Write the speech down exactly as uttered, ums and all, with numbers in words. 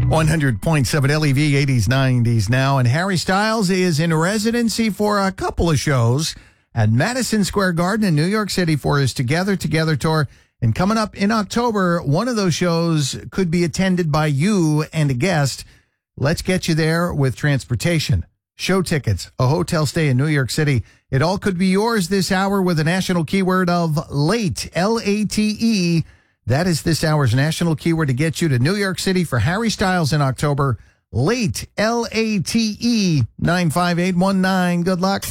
one hundred point seven L E V, eighties, nineties now. And Harry Styles is in residency for a couple of shows at Madison Square Garden in New York City for his Together Together tour. And coming up in October, one of those shows could be attended by you and a guest. Let's get you there with transportation, show tickets, a hotel stay in New York City. It all could be yours this hour with a national keyword of late, L A T E. That is this hour's national keyword to get you to New York City for Harry Styles in October. Late, L A T E, nine five eight one nine. Good luck.